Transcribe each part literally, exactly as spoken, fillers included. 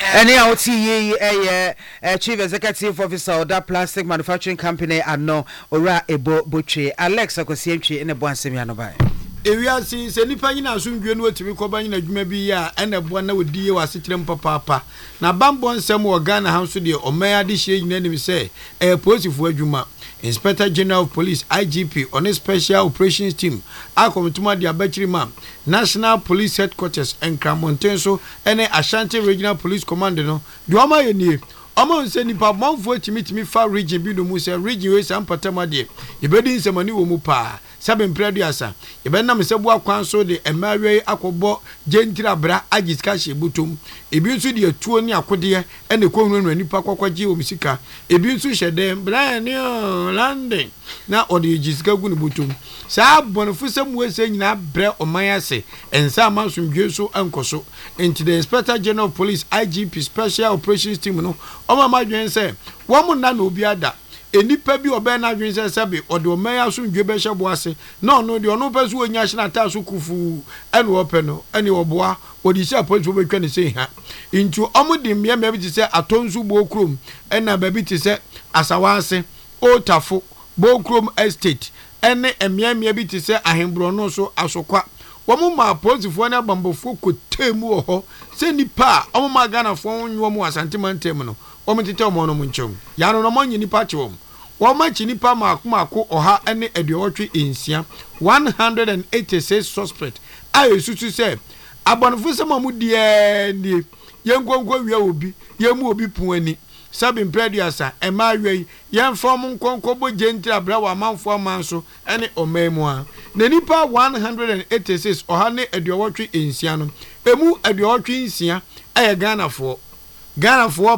Any O T E a Chief Executive Officer of that plastic manufacturing company and no Ora Ebo Butche Alexa Kosienchi in a bon semianobai. Ewia si se nipa nyina asundwe no atimi koba nyina adwuma bi ya ena boa na wodie wa setrem papa na bambo nsem wo Ghana House de omaya de hye nyina nim se e posifo adwuma Inspector General of Police I G P on a special operations team akomituma de abachirima National Police Headquarters and Kramontenso ene Ashanti Regional Police Command no de oma ye nie Omo nse nipa manfo atimi timi fa region bi no mu se region we sam patama de yebedi nsemani wo mu pa sabe mpredu asa yebe nam se bo akwan so de emawe akobo gentira bra agiska hye butum ebi nso de atuo ni akode ene kohunu nipa kwakwaje o misika ebi nso hyede bra ne landing na ode giska gu ne butum sa bonfo sam wese nyina bre oman ase ensa amansumdwe so enkoso enti the Inspector General of Police I G P Special Operations Team no oma madwen se wo mu na na obi ada enipa bi obe na adwen se sebe ode oman asumdwe be hye boase no no de ono pesu onya hye na ta so kufu ene ope no ene oboa odi se aponso be twa ne se ha intu omudim me me bi ti se atonsu bo krom ena ba bi ti se asawase otafo bo krom estate ene emiamia bi ti se ahembro no so asokwa womu ma posifo na bambofo kotemu oho se nipa omu ma Ghana fo nwo mu asantimantem no womu tete omo no munchom ya no no monyi nipa chewom wo ma chi nipa ma akoma ko oha ene aduotwe ensia one hundred eighty-six suspect ayo susu se abonfo se mamu die ni yenkonkwo wi obi yemu obi puani sabi mpredu asa emawe yen form nkonko bo gentira bra wa manfo manso ene omemu a na nipa one hundred eighty-six oha ne aduotwe ensia no emu aduotwe ensia aye Ghana fo Ghana fo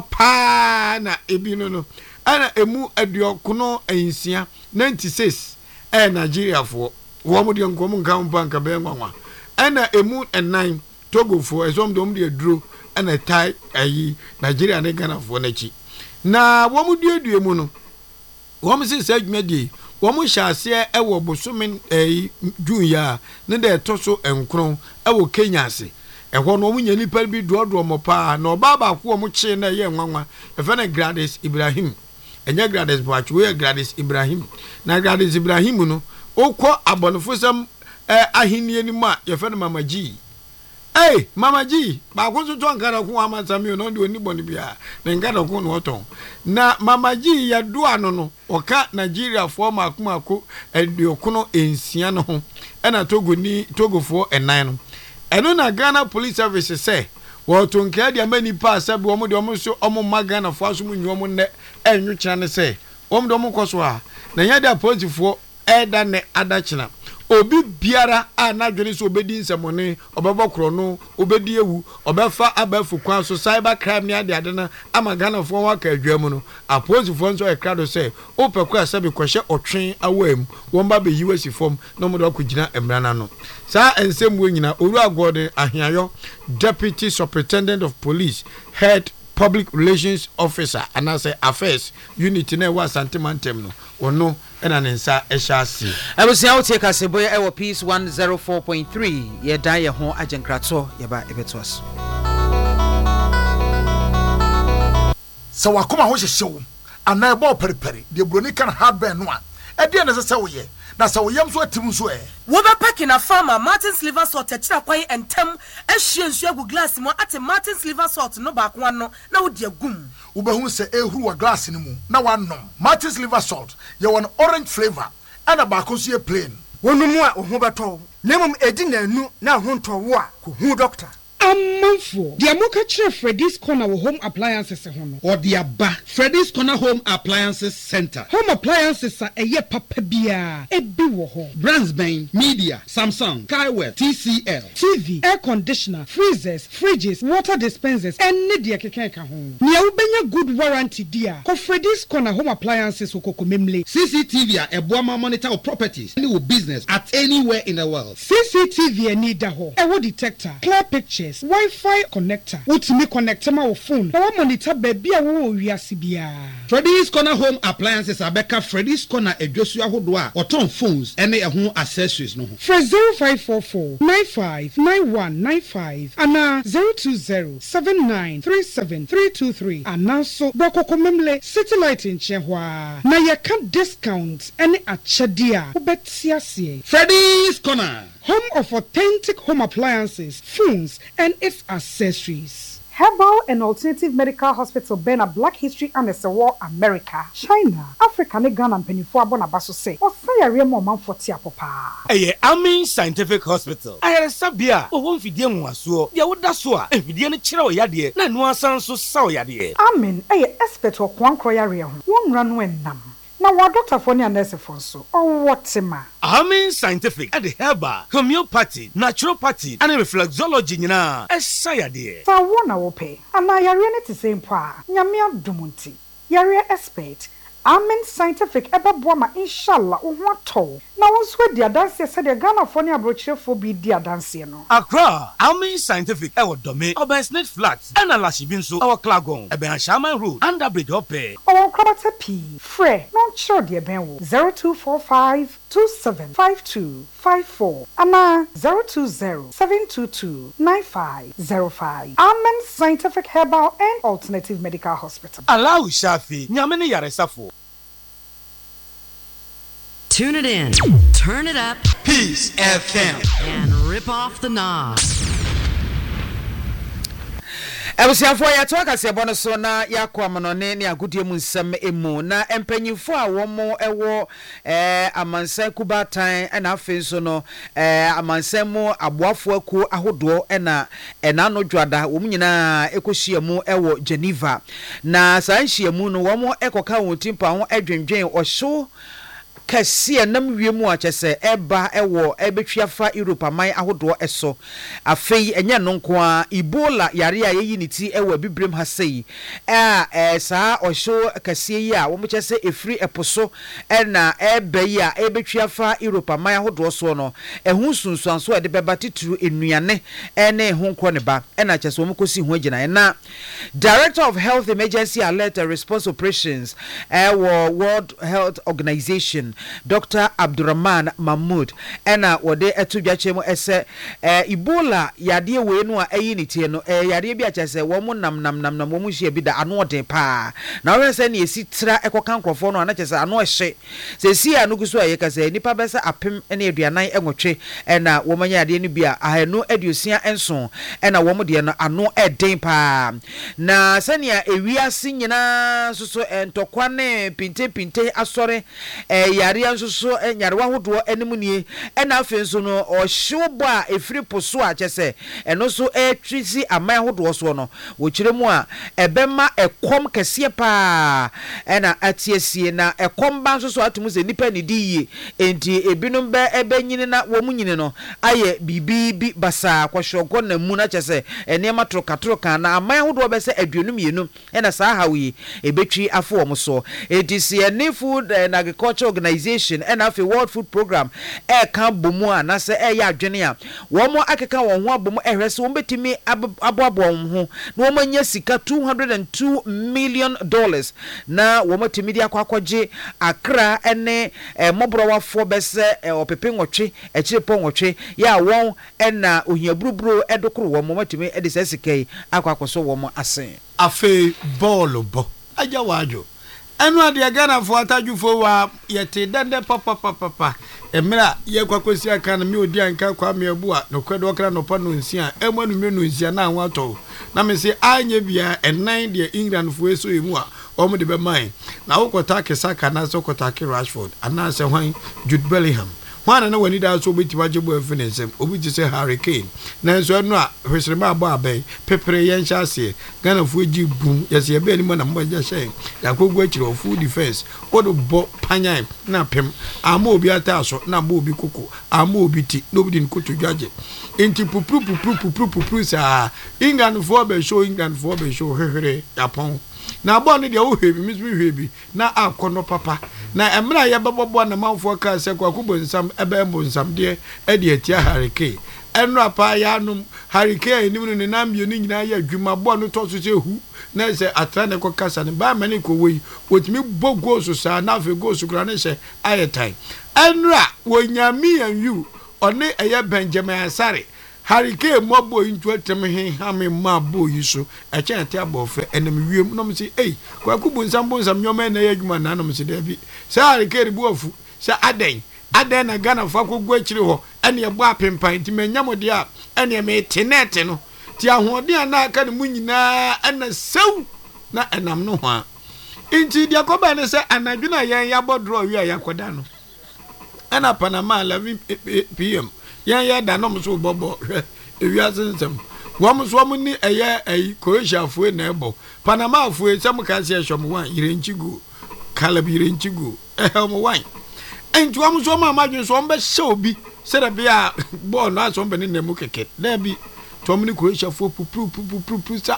pa na ebi no no ana emu aduokono ensia ninety-six eh Nigeria fo wo mu de nkom nkan banka be nwanwa ana emu nine Togo fo ezom dom de duro ana tai ayi Nigeria ne Ghana fo na chi na wo mu duedue mu no wo mu se adwumadi wo mu hyase e wo bosomen ayi junya ne de toso enkron e wo Kenya ase e ho no wo nya nipa bi duodo mo pa na oba ba ko wo mu chi na ye nwanwa e fe na Gladys Ibrahim enya Gladys Boachu we Gladys Ibrahim na Gladys Ibrahim no okọ abonfosam eh ahinie ni ma ye fe na Mama G eh Mama G ba ko so to ankara ko amasami no de oni boni bia na ngada ko no oton na Mama G ya do ano no oka Nigeria fo ma akoma ko eduokono ensia no ho ena Togo ni Togo fo enan no eno na Ghana Police Service say wo to nka dia mani pa sabe wo mo de wo so omo magana fo aso mu nwo mo ne enwu kira ne say wo mo de wo koso a na nya da police fo eda ne adachina obi biara a na dwene so obedi nsamone obebokro no obedi ewu obefa abafu kwan so cyber crime ne ade ade na ama Ghana fo wa ka adwam no apolice fo nso e krado say opekwa asabe kwhye otwen awam won ba be yiwasi fom no mo de akogina emrana no sa ensem wo nyina oru agode ahiayo Deputy Superintendent of Police Head Public Relations Officer and I say affairs unit na wa santimantem no ono ena nensa ehasi abusia wote kaseboye ewo Peace one oh four point three ye dan ye ho agenkrato ye ba ebetos so wakoma ho hyehyew ana ebo periperi de broni kan hardware no a e de ne se wo ye na sa wo yam so atim so e wo be packing a farmer Martin Sliver Salt e kira kwan entem ehye nsu agu glass mo ate Martin Sliver Salt no ba kwa no na wo de agum wo be hu se ehuru wa glass ni mu na wa nom Martin Sliver Salt ye won orange flavor ana ba ko so ye plain wonu mu a ho beto nemum edi na anu na ho nto wo a ko hu doctor Amanfo the amoka kire Freddy's Corner home appliances ho no or the aba Freddy's Corner Home Appliances Center home appliances a eye papa bia e bi wo ho brands ben Media Samsung Skywell T C L T V air conditioner freezers fridges water dispensers and de keke ka ho nia wo benya good warranty dia ko Freddy's Corner Home Appliances okoko memle C C T V a eboama monitor of properties any business at anywhere in the world C C T V ani da ho e wo detector clear pictures Wi-Fi connector. Utimi connect ma wo phone. Na wa monitor baby a wo wiase bia. Freddy's Corner Home Appliances abeka Freddy's Corner edwosu ahodo a oton phones ene ehun accessories no ho. Fresh zero five four four nine five nine one nine five ana zero two zero seven nine three seven three two three ana so brakoko memle satellite in chehwa na ye can discount any achadia obetia se. Freddy's Corner, home of authentic home appliances, phones and its accessories. Herbal and Alternative Medical Hospital Bena Black History and the War America, China, Africa, ne Ghana and Penifua Bonabaso say, or say a real man for Tia Papa. Aye, Amin Scientific Hospital. I had a sabia, or one fidian was so, ya would that's what, and Fidian Chiro Yadi, na no san so saw Yadi. Amin, aye, expert or one croyaria, one run when nam. Now, what doctor for near nurse for so, or what ma? Amin Scientific at the herbal, homeopathy, naturopathy, and reflexology, na, as sayadi. So one I will pay, and I are in the same pa, Yamia Dumunti, Yaria expert. Amen Scientific eba boama inshallah o ho to na wonso dia dance se de Ghana for ne abrochire fo bi dia dance no Accra Amen Scientific e wo dome Obersnet Flats and alashi bi nso e Klagon e ben Shaman Road under bridge ope o krabata p frɛ no chiro de ben wo zero two four five two seven five two five four ana zero two zero seven two two nine five zero five. Amen Scientific Herbal and Alternative Medical Hospital. Allow Shafi nyame ne yaresafo. Tune it in, turn it up, Peace F M, and rip off the knob. Ebusiafo ya to akase bono so na yakwa manone ne agudie mu nsem emu na empanyimfo a womo ewo eh amansan kubatan na afen so no eh amansan mu aboafo aku ahodo na ena no dwada wo nyina ekohia mu ewo Geneva na san hia mu no womo ekoka won timpa ho adwendwen ohyo kase nam wiemu a chese eba ewo ebetwiafa Europe man ahodo eso afei enya no nko a Ebola yare a yeyi niti ewo bibrem ha sei eh eh saa ohyo kase yi a wo mo chese efri eposo na ebe yi a ebetwiafa Europe man ahodo so no ehun sunsuanso e de beba tituru enuane ene ho nko ne ba na chese wo mo kosi ho agina na Director of Health Emergency Alert and Response Operations ewo World Health Organization Doctor Abdurrahman Mahmoud ena wode etudwachemu ese eh, Ebola yade we no a eyi nitie no eh, yade bi achese wo mu nam nam nam nam wo mu hie bi da ano ode pa na wo se na esi tira ekoka nkrofo no na chese ano ehye se si anu guso aye kase nipa besa apem ena aduanan enwotwe ena wo manya yade no bi a ahanu aduosia enso ena wo mu de no ano eden pa na sania ewiase nyina soso entokwa ne pinte pinte asore eh, yare anso so nyarewa hodo enimu nie ena afen so no ohyobo a efiri poso a chese eno so etwisi aman hodo so no wo kiremu a ebema ekom kese pa ena atiesie na ekom ba nso so atumu se nipa ni diye enti ebinom be ebenyine na wo munyine no aye bibi bi basa kwahyogo na mu na chese enema trokatro kan na aman hodo be se aduonum yenu ena saa hawi ebetwi afo wo so edisi ene food and agriculture organization and afi World Food Program e kan bomu a na se e ya adwene a wo mo akeka won ho abomu ehwese wo betimi aboabo won ho na wo manya sika two hundred two million dollars na wo matimi dia kwakwaje Accra ene e mobrawafo bese e opepe nwotwe e chirepo nwotwe ya won ena ohiaburuburo edokoro wo mo matimi e de sesikai akwakoso wo mo asen afi ball bo aja wajo enu ade Ghana fo atadwufo wa yete dende papa papa papa emira ye kwakosi aka na me odi anka kwa me abu a no kwedo okra no pa no nsia emanu me no nsia na anwa to na me se anya bia enan de England fo eso emu a omo de be man na wokota kesaka na so kota ke Rashford ana se hwan Jude Bellingham Wana na wani da so beti waje bo afine nsem obi ti se Harry Kane na nso no a hwesrema abo abai pepere yen hyase Ghana fu agi bum yese ye be ni mo na mo ja hyen yakogu akire of full defense odo bo panyan na pem ama obi ata so na bo obi koko ama obi ti nobody nkoto dwaje enti pupru pupru pupru pupru sa England for be show England for be show hehere Japan na bo ne de wo hwebi misbi hwebi na akono papa na emra ye bebobo na manfo ka se kwa kubo nsam ebe mbo nsam de e de atia Harry Kane ɛnura pa ya no hurricane nim no ne nambie no nyina ya adwuma bɔ no to so se hu na sɛ atra ne kɔ kasa ne ba mane kɔ wei wotimi bɔ goals so na fe goals kura ne hyɛ ayetan ɛnura wonyami yanyu ɔne ɛyɛ Benjamin Asare hurricane mobo into atem he hame ma boy so e chen te abofe enem wiem no msi ei kwaku bunsam bunsam nyoma na yadwuma na no msi da bi sa hurricane bu afu sa aden aden na Ghana fa kogu akiri ho ene e bo apempan ti manyamode a ene me tenete no ti ahode ana aka ne munyina ena sew na enam no ho a inti dia ko ba ne se anadwuna yan ya bodro wi a yakoda no ena Panama eleven p m yan ya da no mso bobo ewia sensem wom so wom ni eye ayi Croatia fue na ebo Panama fue sem ka se hwom wan irenchigo Caleb irenchigo ehom wan enti wom so ma madwen so mbe hye obi se da bia ball no aso mbe ne nemu keke na bi tom ni Croatia fue pupru pupru pupru sa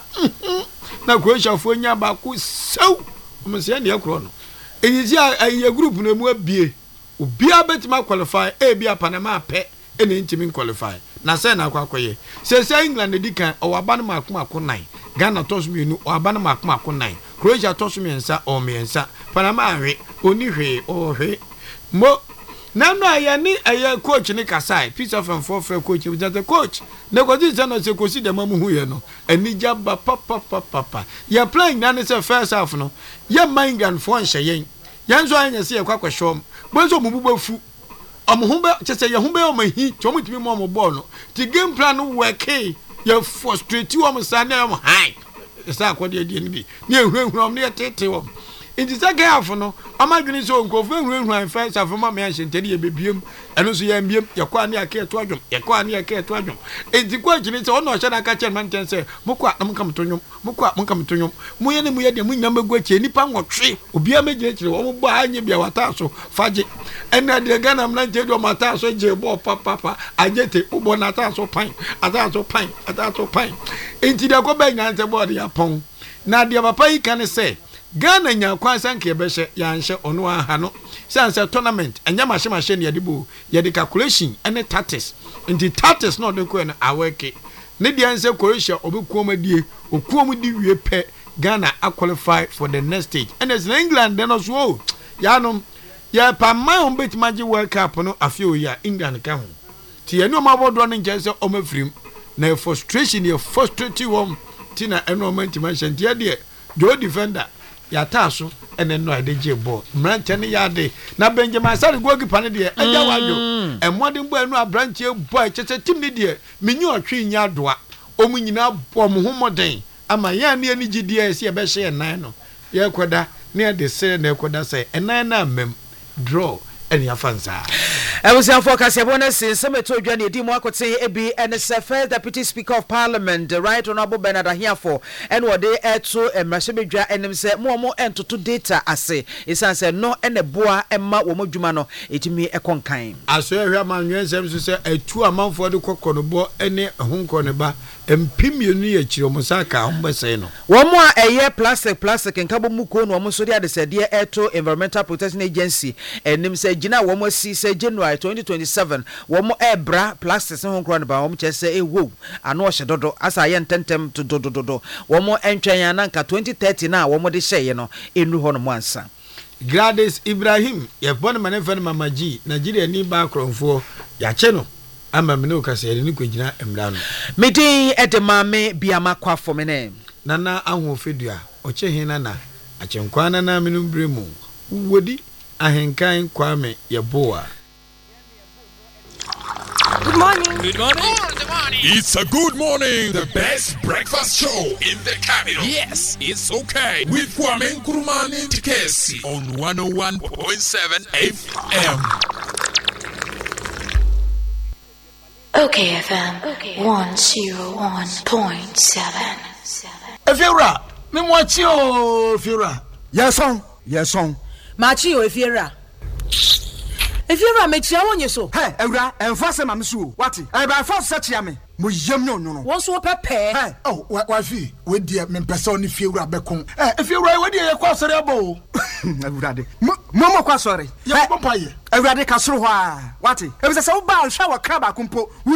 na Croatia fue nya ba ku sew mo se ne yakro no eyi si ayi group no mu abie obi abetima qualify e bia Panama pe ene ntimi qualify na say na akwakoye say say England di kan o waba no makoma akonnan Ghana toss mienu o waba no makoma akonnan Croatia toss miensa o miensa Panama ahwe oni hwe o hwe mo na no aye ni aye coach ni kasai piece of and for coach with the coach na go dis na say kosi dem amu hu ye no ani jaba papa papa papa ya playing na say first half no ya England for nhye yen yanzo anya say kwakwahwom bonzo mububafu omuhumbe chese ye humbe omahi chomutimi mo mo ball no the game plan work ye frustrate you am sa na am high esa akode die ni bi ni ehwehwu am ne tete wom inti sa gaf no amadwini so nkofu ehwehwu first half ma me anhyentede ye bebiem eno so ye mbiem ye kwa ne aka eto adwom ye kwa ne aka eto adwom inti kwa gini se ono hye na aka chen man ten se mokwa na mokam tonyom mokwa mokam tonyom muye ne muye de munya megwa che nipa nwotwe obi amegye kire wo bo anye bia wata so faje ena de Ghana mlanje do mata so je bo papa papa ajete ubo na ta so pan ata so pan ata so pan inti de ko ba nyanze bo de yapon na de papa yi kan se Ghana nya kwansan ke behye ya nhye ono aha no sanse tournament anya mahye mahye ne yedibo yedi calculation ene tactics inti tactics no de ko na aweke ne de anse Croatia obekuomadie okuomdi wie pe Ghana a qualify for the next stage and as England then also ya no ya pa my on bet magic World Cup no afio ya England ka ho ti enu ma bodo no nje se o mafrim na frustration ye frustrated wom ti na enu ma ntimanhye ti de jo defender ya taso ene no adeje ball mranche ne ya de na Benjamin Asare goalkeeper ne de eja wadwo emodin bo enu abranche boy chese tim ne de menyi otwe nya doa omu nyina bom ho moden ama ya ne ani gidie ese be hye enan no ye koda ne de se na koda se enan na mem draw eni afansa Ebusian focus yabona sin semeto dwa ne di mu akote ebi ene se first deputy speaker of parliament the right honorable Bernard Ahiafo ene wode eto emrahebedwa enem se mo mo entoto data ase isan se no ene boa emma wo modwuma no etimi ekonkan aso ehwe amanwe sem so se etu amanfo de kokko no bo ene ehunko ne ba empimienu ye kire mo saka hombese no wo mo a eye plastic plastic nkabo muko no mo so de adesede eto environmental protection agency enem se gina wo mo si se January twenty twenty-seven wo mo ebra plastics ho nkro ne ba wo mo chese e wo ano hye dodo asa ye ntentem to dodo dodo wo mo entwen ya na nka twenty thirty na wo mo de hye ye no enu ho no mo ansa Gladys Ibrahim ye bon manefa mamaji Nigeria ni ba kronfo ya che no ama me no kase ni kwagina emra no medin edemame biama kwafo me ne nana ahofedua oche hina na achenkwana na menum bremu wodi ahenkan kwame yeboa. Good morning. Good morning. Good morning. It's a good morning. The best breakfast show in the capital. Yes, it's okay. With Kwame Nkrumah Ntikesi on one oh one point seven F M. Okay, F M. Okay. one oh one point seven. Efiora, me mwachi o Efiora. Yes on. Yes on. Machi o Efiora. Efiora me chia wonye so. Hey, Ewra, enfase ma mesu. Wati? E ba fa se chia me. Mo yem no no. Won so pepe. Hey, oh, wa fi, we die me pese oni Efiora bekon. Eh, Efiora we die ye kwa sori abo. Ewra de. Mo mo kwa sori. Ye pompa ye. Ewra de ka soro ho a. Wati? E bi se se wo ba hwa wa kra ba kumpo wunya.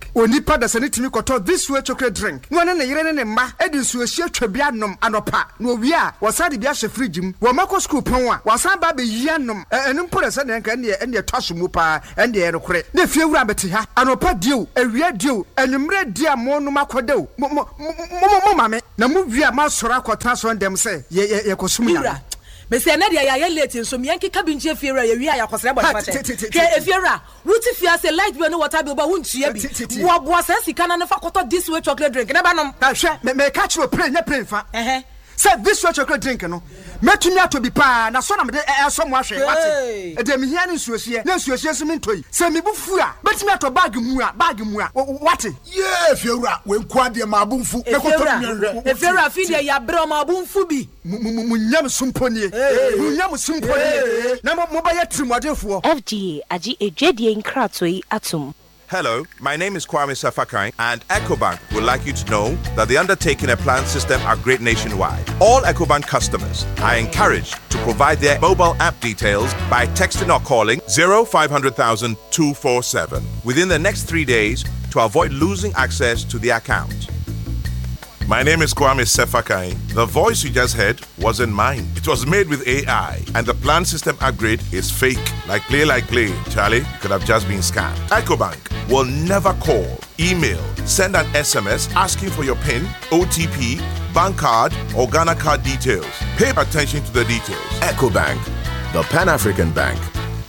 onipa da sɛ ne timi kɔtɔ this way chocolate drink no ne ne yere ne ne mma e di nsuo hye atwa bia nom anopa no wi a wɔsa de bia hye fridge mu wɔ makɔ school pon a wɔsa ba be yia nom ɛno mpo de sɛ ne nka ne ne twaso mu pa ɛne yɛ rekore ne fie wura bete ha anopa dio awia dio anwumre dia mo no makɔdew mo mo mo mame na mu wi a ma sɔra akɔta so ndɛm sɛ yɛ yɛ kɔsum ya Mesi na dia ya late nso me yanke kabinche fiera ya wi ya kwasere bɔ fa che ke efiera wuti fia se light bi no water bi ba huntua bi wo bo asa sika na fa kɔtɔ this way chocolate drink na ba nom ta hwɛ me me catch you pray nya pray fa eh say this way chocolate drink no metumi ato bi pa na so na me de ɛso mo ahwɛ wate e de me hia ne nsuosie na nsuosie so me ntoi se me bu fu a betumi ato bag mu a bag mu a wate ye fiewura we nko ade ma abunfu me ko to me nhwɛ efiera fi de ya bre ma abunfu bi munyam sumponie munyam sumponie na mo ba ya trimodefo F G A agi ejedie nkratoi atom. Hello, my name is Kwame Safakai, and EcoBank would like you to know that the undertaking and plan system are great nationwide. All EcoBank customers are encouraged to provide their mobile app details by texting or calling zero five hundred thousand two four seven within the next three days to avoid losing access to the account. My name is Kwame Sefakai. The voice you just heard wasn't mine. It was made with A I, and the plan system upgrade is fake. Like play, like play. Charlie, could have just been scammed. EcoBank will never call, email, send an S M S asking for your PIN, O T P, bank card, or Ghana card details. Pay attention to the details. EcoBank, the Pan-African Bank.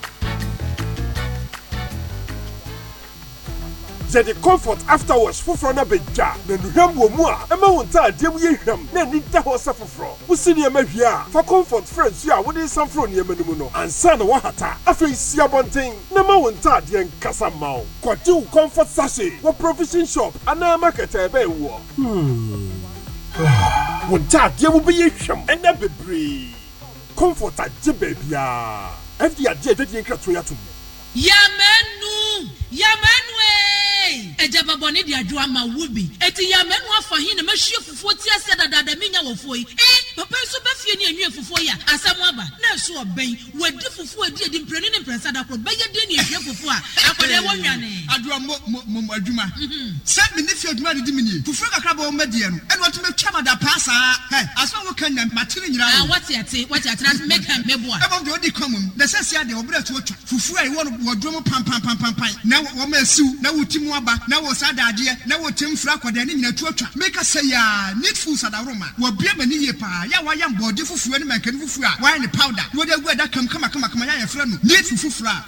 Say the comfort afterwards for from a beja. Then you have one more. Emma won't tell you you ham. Then need to have suffer from. We see you here for comfort friends. You are what is some from your menuno and son wahata. I face your bunting. Nama won't tell you and Casamau. Quatu comfort sachet. What provision shop and a market a bay war. Hmm. Won't tell you will be a sham and a baby. Comfort at Jibabia. F D R J didn't crack to you. Yamenu! Yamenu! Ejaba boni di adwa ma wubi. Eti yamenu afa hin na mahie fufuo ti ase dada minya wofo yi. Eh, papa so ba fie ni anwie fufuo ya. Asam aba. Na so oben. Wadi fufuo adi adi mpreni ni mpresa da kro. Ba ye di ni ehwe fufuo a. Akwade wo nwane. Adwa mo mo adwuma. Se me ne fie adwuma di mi ni. Fufuo kakra ba o madie no. Eno to me twama da pasa. Hey, aso wo kan na matiri nyira. Ah, what yate? What yate? Na make am mebo a. Ebo de odi komum. Na se sia de obra to otwa. Fufuo ai wo no wodwo pam pam pam pam pam. Na wo ma siu, na wo timu aba. Na wo sada ade, na wo tem fra kwada ni nyina tuatwa. Make say ya need food sada roma. Wo bia mani ye pa. Ya wa yam body fufuo ni mankan fufuo a. Wa ni powder. Wo de gu da kam kama kama kama ya ye fra no. Need fufuo fra.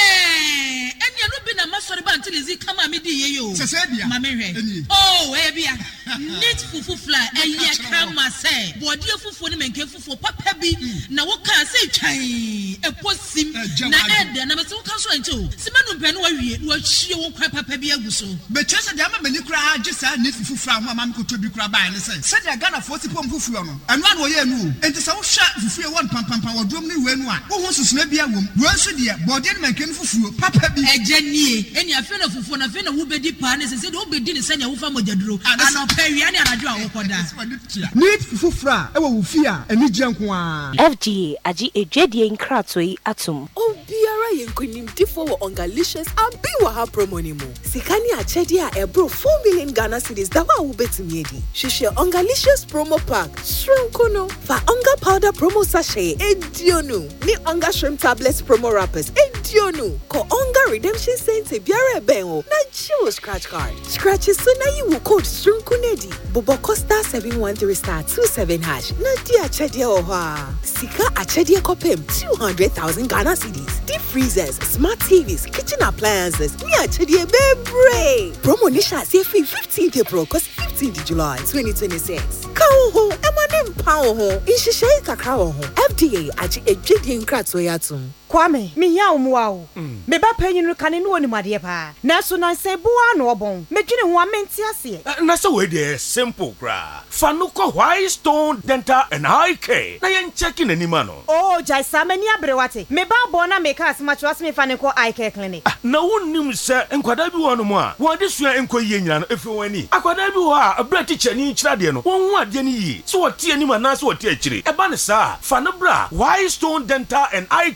Eh, enya no bi na masori ba until izi kama me di ye yo. Se se bia. Ma me hwe. Oh, eh bia. Need fufuo fra enya kama say. Body fufuo ni mankan fufuo papa bi na wo kan say twan. E posim na ede na me se wo kan so ancho. Simanu mpe no wa wie. Wo hie wo kwa papa bi aguso. Be twese de ama mani kura agisa need fufuo a ho ama me ko to bi kura ba ne say. Se de Ghana for sipom fufuo no. Eno an wo ye nu. Enti se wo hwa fufuo won pam pam pam wo dom ni we nu a. Wo ho susuna bia wom. Wo so de body ni mankan fufuo papa bi. Eje nie. Eni afi na fufuo na afi na wo bedi pa ne se se de wo bedi ne sanya wo fa mojaduro. Ano pa wi ne anadwo a wo koda. Need fufuo a e wo wo fi a eni gye nko a. F G A agi ejedie nkratoi atom. Obiara yenkonim tifo wo ongalicious abi wa ha promo ni mo. Sikani achedi a ebro four million Ghana cedis da wa wo betumi edi. Shishe ongalicious promo pack. Shrimp fa onga powder promo sachet edionu. Ni onga shrimp tablets promo wrappers edionu. Ko onga redemption cents biara ben o. Na chiwo scratch card. Scratches so na you will code Shrimp Bobo Costa seven one three star two seven hash. Na di achedi o ha. Sika achedi kopem two hundred thousand Ghana cedis. Deep freezers, smart T Vs, kitchen appliances. Ni achedi bebre. Promo nisha say free fifteenth April cause fifteenth July twenty twenty-six. Kawo ho, emanem pawo ho. Inshishe kakra ho. F D A achi ejedi nkratso yatum. Kwame, me ya omuwa. Me ba panyin no kane no onimade pa. Na so nan se boa no obon. Me dwene ho amenti ase. Na so we dey simple gra. Fa no ko White Stone Dental and Eye Care. Na yen checking anima no. Oh, jai samani abrewate. Me ba bo na me ka asma chwas me fa ne ko Eye Care clinic. Na wonnim se enkwada bi wo no mo a. Wo de sua enkoyie nyina no efi wani. Akwada bi wo a abra teacher ni kyira de no. Won hu ade ni yi. So wo tie anima na so wo tie akire. E ba ne sa. Fa no bra White Stone Dental and Eye Care.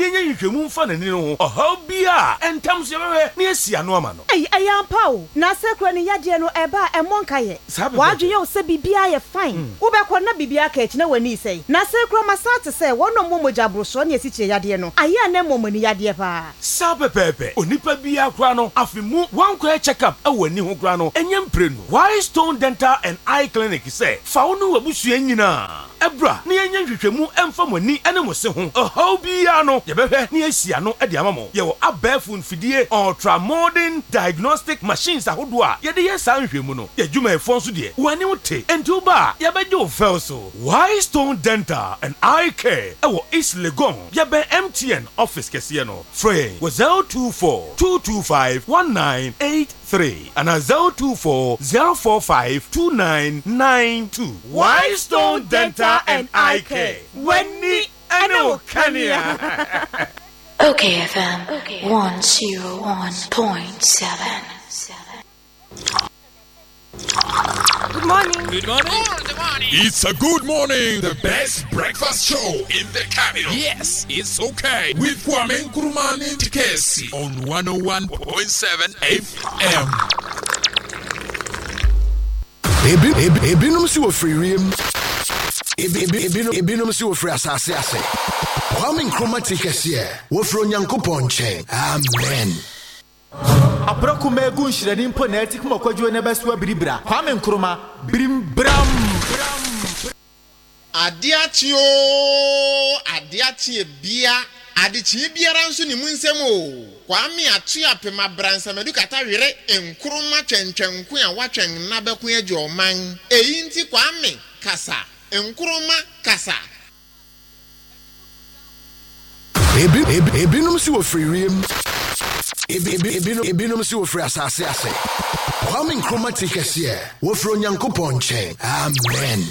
Nienya Yhwemu mfa n'ani no ho. Ɔhaw bia entam so yɛbɛhwɛ na yɛsi ano ama no. Ei, ɛyɛ ampa o. Na sekura ne yadeɛ no ɛba ɛmmɔ nka yɛ. Wadwe yɛ sɛ bibia yɛ fine. Wobɛkɔ na bibia ka akyi na w'ani sɛe. Na sekura masate sɛ wɔnom mmomogya borɔso ne asikyire yadeɛ no. Ayɛ na mmomoni yadeɛ paa. Sa pɛpɛpɛ. Onipa bia kora no afimu wankɔ check up ɛwɔ ani ho kora no. Ɛnyɛ mprenu. Why Stone Dental and Eye Clinic sɛ fa wo no wabusua nyinaa. Ɛbra ne yɛnyɛ hwehwɛmu ɛmfa mo ani ɛne mo se ho. Ɔhaw bia no yɛbɛhwɛ ne yɛsi ano ɛde ama mo. Yɛwɔ abɛɛfo mfidie ultra modern diagnostic machines ahodoɔ a yɛde yɛ saa nhwɛmu no. Yɛ dwumayɛfoɔ nso deɛ wɔani wo te. Enti wo ba yɛbɛgye wo fɛw so. Why Stone Dental and Eye Care ɛwɔ East Legon yɛbɛn M T N office kɛseɛ no. Frɛ wɔ zero two four two two five one nine eight three and a zero two four zero four five two nine nine two. Why Stone Dental and Eye Care? When ni ano kania. Okay, F M one zero one point seven. Good morning. Good morning. Good morning. It's a good morning. The best breakfast show in the capital. Yes, it's okay. With Kwame Nkrumah and Tikesi on one oh one point seven F M. Ebinom si wo free Ebinom si wo free asase ase. Kwame Nkrumah Tikesi wo free Onyankopɔn nkyɛn. Amen. Aprako megu nhyirani mpo na etik mokwadwo ne beso abiribra. Kwame Nkrumah brimbram. Adiatio adiatie bia adichi biara nso ni munsem o. Kwame atua pema bransa medukata were Nkrumah twentwenko a watwen na beko agye oman. Eyi nti Kwame kasa Nkrumah kasa. Ebinom si wo free Ebinom si wo free asase ase. Kwame Nkrumah Tikesi wo free Onyankopɔn nkyɛn. Amen.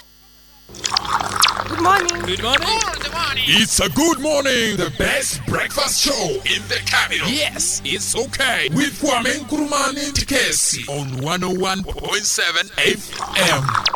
Good morning. Good morning. Good morning. It's a good morning. The best breakfast show in the capital. Yes, it's okay. With Kwame Nkrumah and Tikesi on one oh one point seven F M.